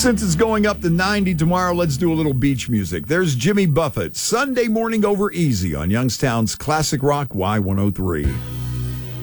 Since it's going up to 90 tomorrow, let's do a little beach music. There's Jimmy Buffett, Sunday Morning Over Easy on Youngstown's Classic Rock Y103.